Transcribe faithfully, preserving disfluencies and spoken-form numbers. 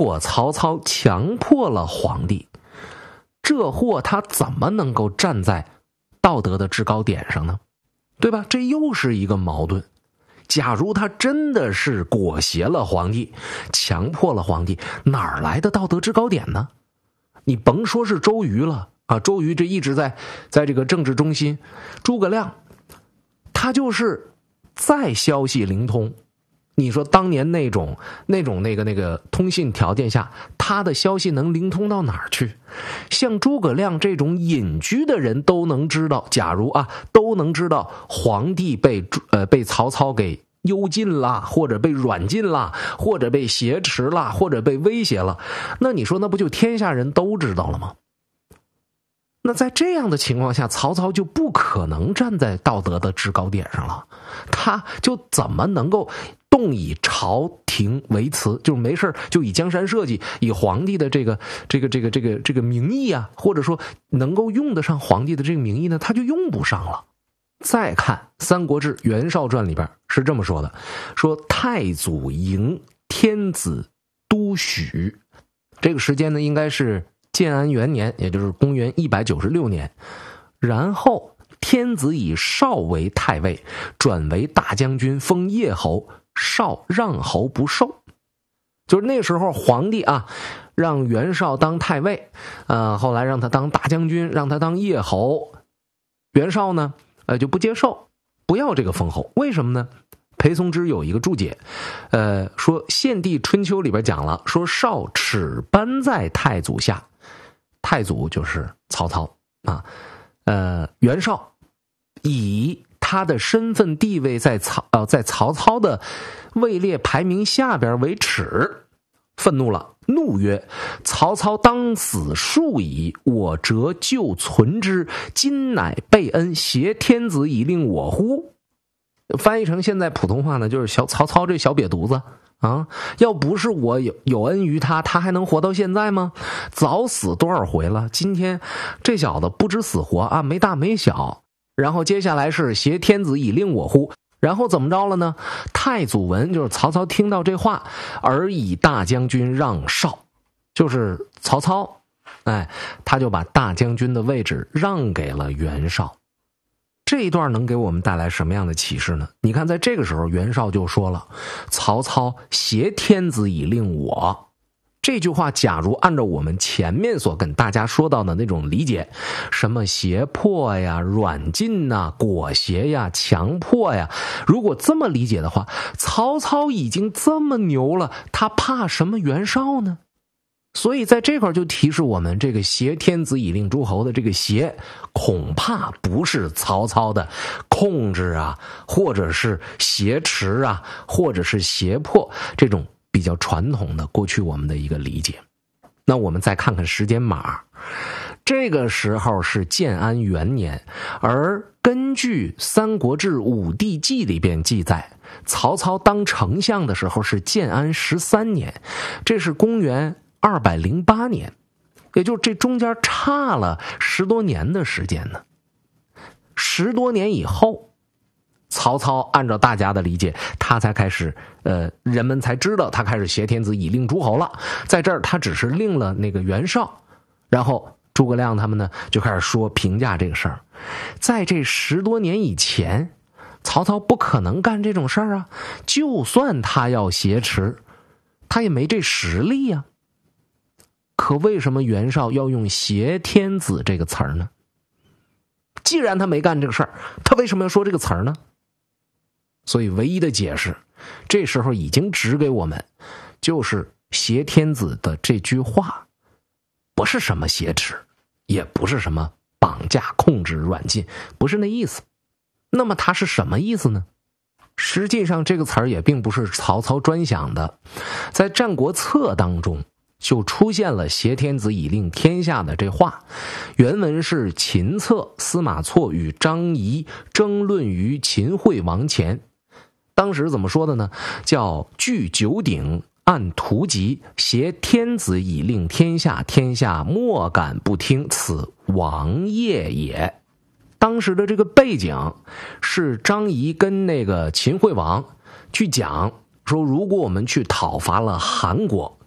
果曹操强迫了皇帝，这货他怎么能够站在道德的制高点上呢？对吧？这又是一个矛盾。假如他真的是裹挟了皇帝，强迫了皇帝，哪儿来的道德制高点呢？你甭说是周瑜了啊，周瑜这一直在在这个政治中心，诸葛亮他就是再消息灵通，你说当年那种那种那个那个通信条件下，他的消息能灵通到哪儿去？像诸葛亮这种隐居的人都能知道，假如啊都能知道皇帝被呃被曹操给幽禁了，或者被软禁了，或者被挟持了，或者被威胁了，那你说那不就天下人都知道了吗？那在这样的情况下，曹操就不可能站在道德的制高点上了，他就怎么能够动以朝廷为辞，就是没事就以江山社稷，以皇帝的这个这个这个这个这个名义啊，或者说能够用得上皇帝的这个名义呢，他就用不上了。再看《三国志·袁绍传》里边是这么说的，说太祖迎天子都许，这个时间呢应该是建安元年，也就是公元一百九十六年。然后天子以绍为太尉，转为大将军，封叶侯，绍让侯不受。就是那时候皇帝啊让袁绍当太尉，呃后来让他当大将军，让他当叶侯，袁绍呢呃就不接受，不要这个封侯。为什么呢？裴松之有一个注解，呃，说《献帝春秋》里边讲了，说绍耻班在太祖下，太祖就是曹操啊，呃，袁绍以他的身份地位在曹呃在曹操的位列排名下边为耻，愤怒了，怒曰：“曹操当死数矣，我折旧存之，今乃备恩，挟天子以令我乎？”翻译成现在普通话呢，就是小曹操这小瘪犊子啊！要不是我有有恩于他，他还能活到现在吗？早死多少回了？今天这小子不知死活啊，没大没小。然后接下来是挟天子以令我乎？然后怎么着了呢？太祖闻，就是曹操听到这话，而以大将军让绍，就是曹操，哎，他就把大将军的位置让给了袁绍。这一段能给我们带来什么样的启示呢？你看在这个时候袁绍就说了，曹操挟天子以令我，这句话假如按照我们前面所跟大家说到的那种理解，什么胁迫呀、软禁呐、裹挟呀、强迫呀，如果这么理解的话，曹操已经这么牛了，他怕什么袁绍呢？所以在这块就提示我们，这个挟天子以令诸侯的这个挟，恐怕不是曹操的控制啊，或者是挟持啊，或者是胁迫，这种比较传统的过去我们的一个理解。那我们再看看时间码，这个时候是建安元年，而根据《三国志·武帝纪》里边记载，曹操当丞相的时候是建安十三年，这是公元二百零八年，也就是这中间差了十多年的时间呢。十多年以后，曹操按照大家的理解，他才开始呃，人们才知道他开始挟天子以令诸侯了。在这儿他只是令了那个袁绍，然后诸葛亮他们呢就开始说评价这个事儿。在这十多年以前，曹操不可能干这种事儿啊，就算他要挟持，他也没这实力呀、啊。可为什么袁绍要用挟天子这个词儿呢？既然他没干这个事儿，他为什么要说这个词儿呢？所以唯一的解释，这时候已经指给我们，就是挟天子的这句话不是什么挟持，也不是什么绑架、控制、软禁，不是那意思。那么它是什么意思呢？实际上这个词儿也并不是曹操专享的，在《战国策》当中就出现了挟天子以令天下的这话。原文是秦策司马错与张仪争论于秦惠王前，当时怎么说的呢？叫据九鼎，按图籍，挟天子以令天下，天下莫敢不听，此王业也。当时的这个背景是张仪跟那个秦惠王去讲说，如果我们去讨伐了韩国，